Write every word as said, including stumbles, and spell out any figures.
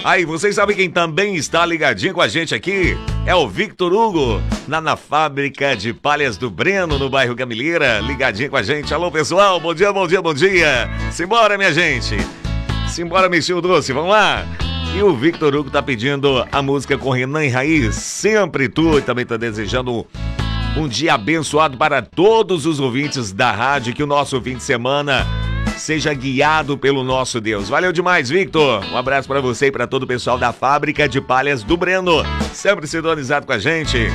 Aí, vocês sabem quem também está ligadinho com a gente aqui? É o Victor Hugo, lá na fábrica de palhas do Breno, no bairro Gamileira, ligadinho com a gente. Alô, pessoal, bom dia, bom dia, bom dia. Simbora, minha gente. Simbora, mexer o doce, vamos lá. E o Victor Hugo tá pedindo a música com Renan e Raiz, Sempre Tu, e também tá desejando um dia abençoado para todos os ouvintes da rádio, que o nosso fim de semana seja guiado pelo nosso Deus. Valeu demais, Victor. Um abraço para você e para todo o pessoal da fábrica de palhas do Breno, sempre sintonizado com a gente.